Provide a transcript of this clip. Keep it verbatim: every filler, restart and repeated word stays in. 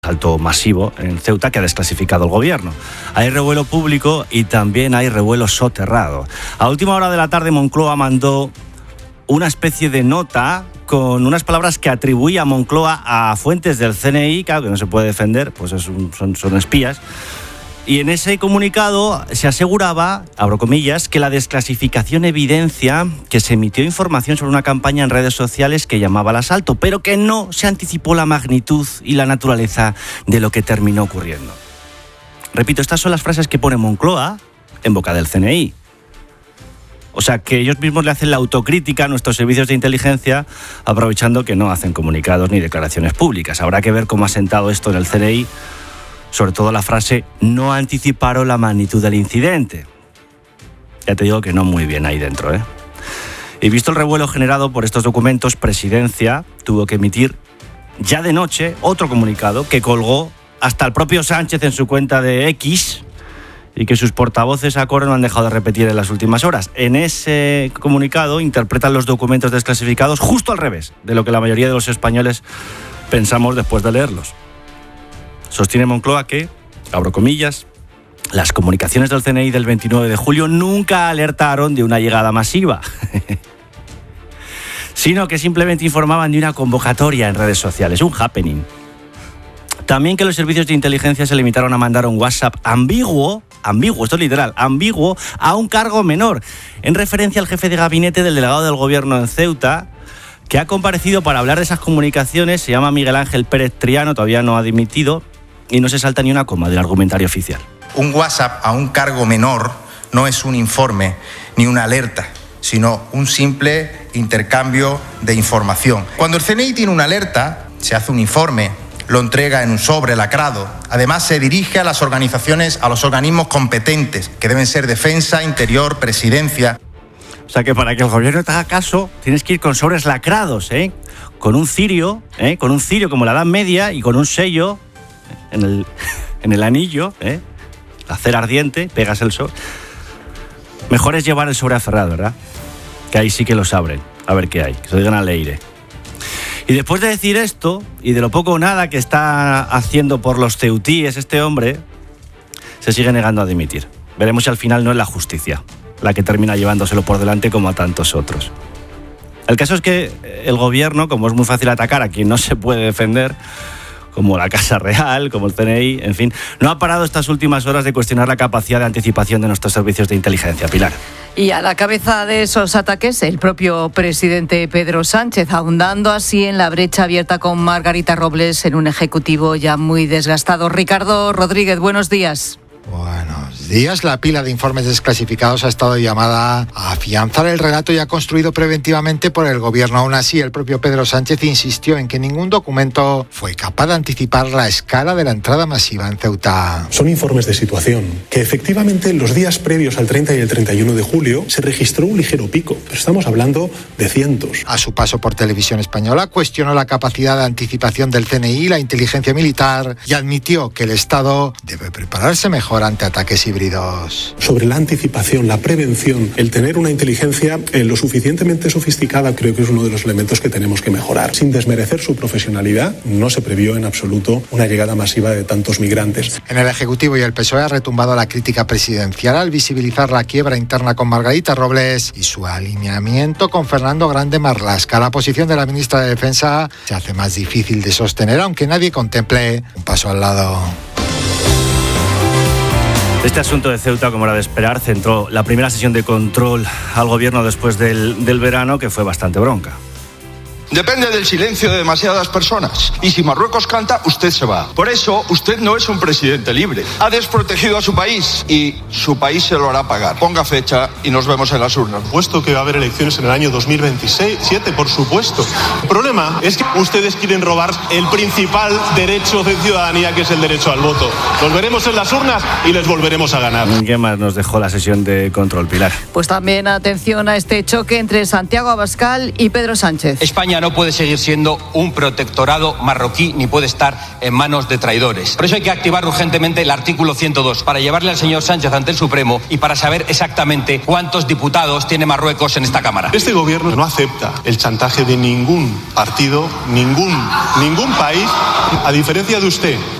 asalto masivo en Ceuta que ha desclasificado el gobierno. Hay revuelo público y también hay revuelo soterrado. A última hora de la tarde, Moncloa mandó una especie de nota con unas palabras que atribuía a Moncloa a fuentes del C N I, claro, que no se puede defender, pues es un, son, son espías. Y en ese comunicado se aseguraba, abro comillas, que la desclasificación evidencia que se emitió información sobre una campaña en redes sociales que llamaba al asalto, pero que no se anticipó la magnitud y la naturaleza de lo que terminó ocurriendo. Repito, estas son las frases que pone Moncloa en boca del C N I. O sea, que ellos mismos le hacen la autocrítica a nuestros servicios de inteligencia, aprovechando que no hacen comunicados ni declaraciones públicas. Habrá que ver cómo ha sentado esto en el C N I, sobre todo la frase «no anticiparon la magnitud del incidente». Ya te digo que no muy bien ahí dentro, ¿eh? Y visto el revuelo generado por estos documentos, Presidencia tuvo que emitir ya de noche otro comunicado que colgó hasta el propio Sánchez en su cuenta de X y que sus portavoces a coro no han dejado de repetir en las últimas horas. En ese comunicado interpretan los documentos desclasificados justo al revés de lo que la mayoría de los españoles pensamos después de leerlos. Sostiene Moncloa que, abro comillas, las comunicaciones del C N I del veintinueve de julio nunca alertaron de una llegada masiva, sino que simplemente informaban de una convocatoria en redes sociales, un happening. También que los servicios de inteligencia se limitaron a mandar un WhatsApp ambiguo, ambiguo, esto es literal, ambiguo, a un cargo menor, en referencia al jefe de gabinete del delegado del gobierno en Ceuta, que ha comparecido para hablar de esas comunicaciones. Se llama Miguel Ángel Pérez Triano, todavía no ha dimitido, y no se salta ni una coma del argumentario oficial. Un WhatsApp a un cargo menor no es un informe ni una alerta, sino un simple intercambio de información. Cuando el C N I tiene una alerta, se hace un informe, lo entrega en un sobre lacrado. Además, se dirige a las organizaciones, a los organismos competentes, que deben ser Defensa, Interior, Presidencia. O sea que para que el gobierno te haga caso, tienes que ir con sobres lacrados, ¿eh? Con un cirio, ¿eh? Con un cirio como la Edad Media y con un sello en el, en el anillo, ¿eh? La cera ardiente, pegas el sobre. Mejor es llevar el sobre aferrado, ¿verdad? Que ahí sí que los abren, a ver qué hay, que se lo digan al aire. Y después de decir esto, y de lo poco o nada que está haciendo por los ceutíes este hombre, se sigue negando a dimitir. Veremos si al final no es la justicia la que termina llevándoselo por delante como a tantos otros. El caso es que el gobierno, como es muy fácil atacar a quien no se puede defender, como la Casa Real, como el C N I, en fin, no ha parado estas últimas horas de cuestionar la capacidad de anticipación de nuestros servicios de inteligencia. Pilar. Y a la cabeza de esos ataques, el propio presidente Pedro Sánchez, ahondando así en la brecha abierta con Margarita Robles en un ejecutivo ya muy desgastado. Ricardo Rodríguez, buenos días. Buenos días. La pila de informes desclasificados ha estado llamada a afianzar el relato ya construido preventivamente por el gobierno. Aún así, el propio Pedro Sánchez insistió en que ningún documento fue capaz de anticipar la escala de la entrada masiva en Ceuta. Son informes de situación que efectivamente en los días previos al treinta y el treinta y uno de julio se registró un ligero pico, pero estamos hablando de cientos. A su paso por Televisión Española cuestionó la capacidad de anticipación del C N I y la inteligencia militar y admitió que el Estado debe prepararse mejor ante ataques híbridos. Sobre la anticipación, la prevención, el tener una inteligencia eh, lo suficientemente sofisticada, creo que es uno de los elementos que tenemos que mejorar. Sin desmerecer su profesionalidad, no se previó en absoluto una llegada masiva de tantos migrantes. En el Ejecutivo y el P S O E ha retumbado la crítica presidencial al visibilizar la quiebra interna con Margarita Robles y su alineamiento con Fernando Grande Marlaska. La posición de la ministra de Defensa se hace más difícil de sostener, aunque nadie contemple un paso al lado. Este asunto de Ceuta, como era de esperar, centró la primera sesión de control al gobierno después del, del verano, que fue bastante bronca. Depende del silencio de demasiadas personas. Y si Marruecos canta, usted se va. Por eso, usted no es un presidente libre. Ha desprotegido a su país y su país se lo hará pagar. Ponga fecha y nos vemos en las urnas. Puesto que va a haber elecciones en el año dos mil veintisiete, por supuesto. El problema es que ustedes quieren robar el principal derecho de ciudadanía, que es el derecho al voto. Los veremos en las urnas y les volveremos a ganar. ¿Qué más nos dejó la sesión de control, Pilar? Pues también atención a este choque entre Santiago Abascal y Pedro Sánchez. España España no puede seguir siendo un protectorado marroquí ni puede estar en manos de traidores. Por eso hay que activar urgentemente el artículo ciento dos para llevarle al señor Sánchez ante el Supremo y para saber exactamente cuántos diputados tiene Marruecos en esta Cámara. Este gobierno no acepta el chantaje de ningún partido, ningún, ningún país, a diferencia de usted.